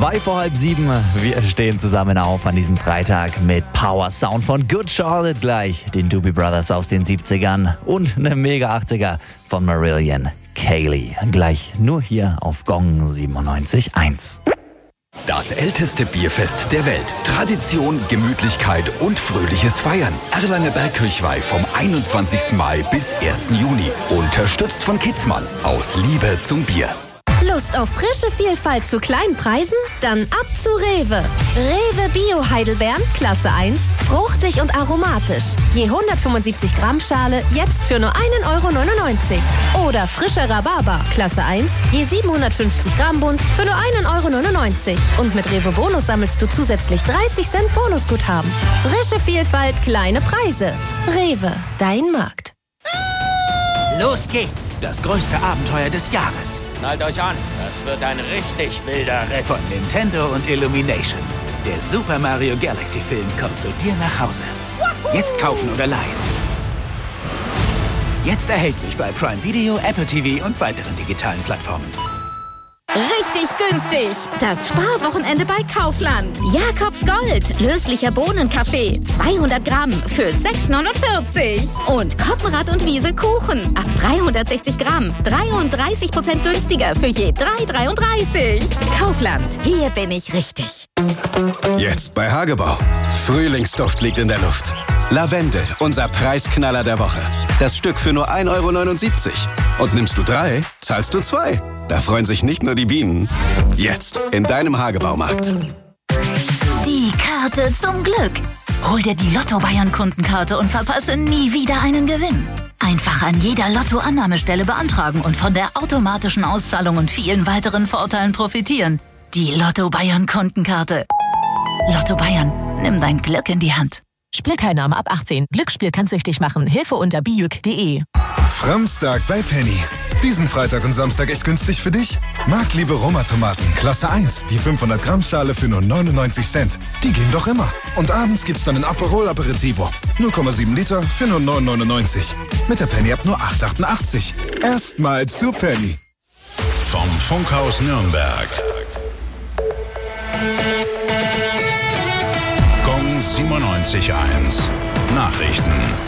6:02. Wir stehen zusammen auf an diesem Freitag mit Power Sound von Good Charlotte, gleich den Doobie Brothers aus den 70ern und eine Mega 80er von Marillion Kaylee. Gleich nur hier auf Gong 97.1. Das älteste Bierfest der Welt. Tradition, Gemütlichkeit und fröhliches Feiern. Erlanger Bergkirchweih vom 21. Mai bis 1. Juni. Unterstützt von Kitzmann. Aus Liebe zum Bier. Lust auf frische Vielfalt zu kleinen Preisen? Dann ab zu Rewe. Rewe Bio Heidelbeeren, Klasse 1, fruchtig und aromatisch. Je 175 Gramm Schale, jetzt für nur 1,99 €. Oder frischer Rhabarber, Klasse 1, je 750 Gramm Bund, für nur 1,99 €. Und mit Rewe Bonus sammelst du zusätzlich 30 Cent Bonusguthaben. Frische Vielfalt, kleine Preise. Rewe, dein Markt. Los geht's, das größte Abenteuer des Jahres. Schnallt euch an, das wird ein richtig wilder Ritt. Von Nintendo und Illumination. Der Super Mario Galaxy Film kommt zu dir nach Hause. Jetzt kaufen oder leihen. Jetzt erhältlich bei Prime Video, Apple TV und weiteren digitalen Plattformen. Richtig günstig. Das Sparwochenende bei Kaufland. Jakobs Gold. Löslicher Bohnenkaffee. 200 Gramm für 6,49 €. Und Koppenrad und Wiese Kuchen. Ab 360 Gramm. 33% günstiger für je 3,33 €. Kaufland. Hier bin ich richtig. Jetzt bei Hagebau. Frühlingsduft liegt in der Luft. Lavendel, unser Preisknaller der Woche. Das Stück für nur 1,79 €. Und nimmst du 3, zahlst du 2. Da freuen sich nicht nur die Bienen. Jetzt in deinem Hagebaumarkt. Die Karte zum Glück. Hol dir die Lotto-Bayern-Kundenkarte und verpasse nie wieder einen Gewinn. Einfach an jeder Lotto-Annahmestelle beantragen und von der automatischen Auszahlung und vielen weiteren Vorteilen profitieren. Die Lotto-Bayern-Kundenkarte. Lotto Bayern, nimm dein Glück in die Hand. Spielteilnahme ab 18. Glücksspiel kann süchtig machen. Hilfe unter biüc.de. Framstag bei Penny. Diesen Freitag und Samstag echt günstig für dich? Marktliebe Roma-Tomaten, Klasse 1, die 500 Gramm Schale für nur 99 Cent. Die gehen doch immer. Und abends gibt's dann ein Aperol Aperitivo. 0,7 Liter für nur 9,99. Mit der Penny-App nur 8,88. Erstmal zu Penny. Vom Funkhaus Nürnberg. Gong 97.1. Nachrichten.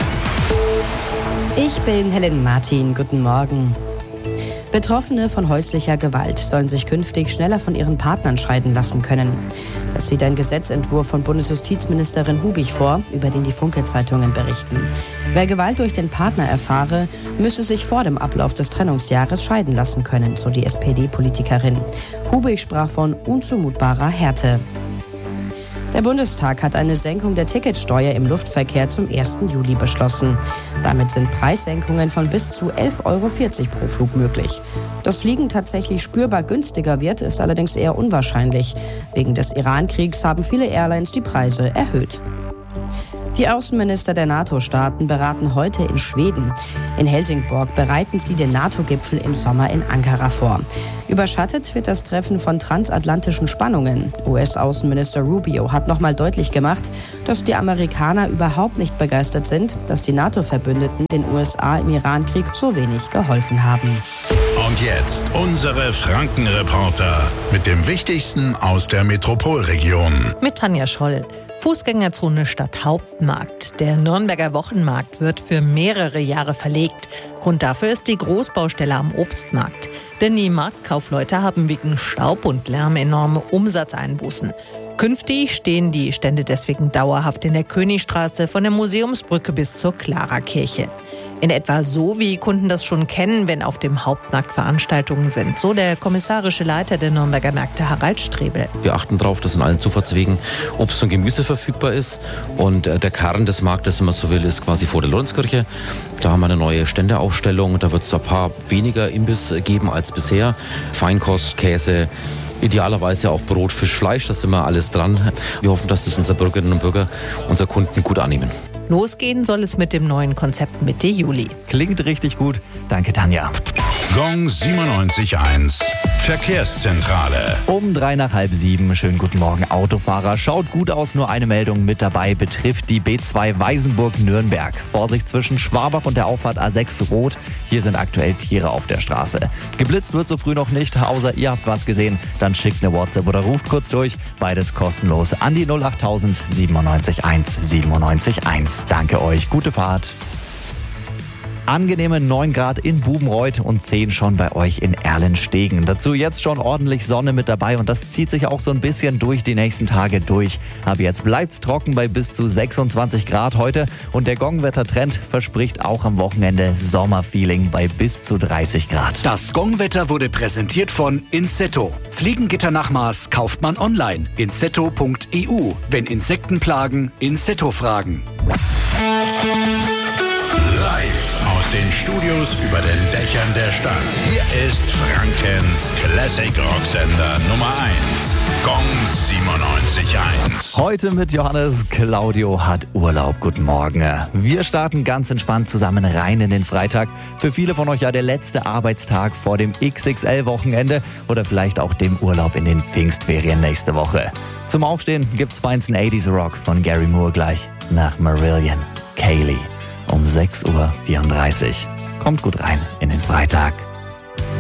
Ich bin Helen Martin. Guten Morgen. Betroffene von häuslicher Gewalt sollen sich künftig schneller von ihren Partnern scheiden lassen können. Das sieht ein Gesetzentwurf von Bundesjustizministerin Hubig vor, über den die Funke-Zeitungen berichten. Wer Gewalt durch den Partner erfahre, müsse sich vor dem Ablauf des Trennungsjahres scheiden lassen können, so die SPD-Politikerin. Hubig sprach von unzumutbarer Härte. Der Bundestag hat eine Senkung der Ticketsteuer im Luftverkehr zum 1. Juli beschlossen. Damit sind Preissenkungen von bis zu 11,40 € pro Flug möglich. Dass Fliegen tatsächlich spürbar günstiger wird, ist allerdings eher unwahrscheinlich. Wegen des Iran-Kriegs haben viele Airlines die Preise erhöht. Die Außenminister der NATO-Staaten beraten heute in Schweden. In Helsingborg bereiten sie den NATO-Gipfel im Sommer in Ankara vor. Überschattet wird das Treffen von transatlantischen Spannungen. US-Außenminister Rubio hat nochmal deutlich gemacht, dass die Amerikaner überhaupt nicht begeistert sind, dass die NATO-Verbündeten den USA im Iran-Krieg so wenig geholfen haben. Und jetzt unsere Franken-Reporter mit dem Wichtigsten aus der Metropolregion. Mit Tanja Scholl. Fußgängerzone statt Hauptmarkt. Der Nürnberger Wochenmarkt wird für mehrere Jahre verlegt. Grund dafür ist die Großbaustelle am Obstmarkt. Denn die Marktkaufleute haben wegen Staub und Lärm enorme Umsatzeinbußen. Künftig stehen die Stände deswegen dauerhaft in der Königstraße von der Museumsbrücke bis zur Klarakirche. In etwa so, wie Kunden das schon kennen, wenn auf dem Hauptmarkt Veranstaltungen sind. So der kommissarische Leiter der Nürnberger Märkte, Harald Strebel. Wir achten darauf, dass in allen Zufahrtswegen Obst und Gemüse verfügbar ist. Und der Kern des Marktes, wenn man so will, ist quasi vor der Lorenzkirche. Da haben wir eine neue Ständeaufstellung. Da wird es ein paar weniger Imbiss geben als bisher. Feinkost, Käse, idealerweise auch Brot, Fisch, Fleisch. Da sind wir alles dran. Wir hoffen, dass das unsere Bürgerinnen und Bürger, unsere Kunden gut annehmen. Losgehen soll es mit dem neuen Konzept Mitte Juli. Klingt richtig gut. Danke, Tanja. Gong 97.1 Verkehrszentrale. Um 6:03. Schönen guten Morgen, Autofahrer. Schaut gut aus, nur eine Meldung mit dabei, betrifft die B2 Weißenburg-Nürnberg. Vorsicht zwischen Schwabach und der Auffahrt A6 Rot. Hier sind aktuell Tiere auf der Straße. Geblitzt wird so früh noch nicht, außer ihr habt was gesehen. Dann schickt eine WhatsApp oder ruft kurz durch. Beides kostenlos an die 08000 97.1 97.1. Danke euch, gute Fahrt. Angenehme 9 Grad in Bubenreuth und 10 schon bei euch in Erlenstegen. Dazu jetzt schon ordentlich Sonne mit dabei und das zieht sich auch so ein bisschen durch die nächsten Tage durch. Aber jetzt bleibt's trocken bei bis zu 26 Grad heute und der Gongwetter-Trend verspricht auch am Wochenende Sommerfeeling bei bis zu 30 Grad. Das Gongwetter wurde präsentiert von Insetto. Fliegengitternachmaß kauft man online. Insetto.eu. Wenn Insekten plagen, Insetto fragen. Live aus den Studios über den Dächern der Stadt. Hier ist Frankens Classic Rocksender Nummer 1. Gong 97.1. Heute mit Johannes. Claudio hat Urlaub. Guten Morgen. Wir starten ganz entspannt zusammen rein in den Freitag. Für viele von euch ja der letzte Arbeitstag vor dem XXL-Wochenende oder vielleicht auch dem Urlaub in den Pfingstferien nächste Woche. Zum Aufstehen gibt's feinsten 80s Rock von Gary Moore gleich nach Marillion. Kaylee. Um 6:34 Uhr. Kommt gut rein in den Freitag.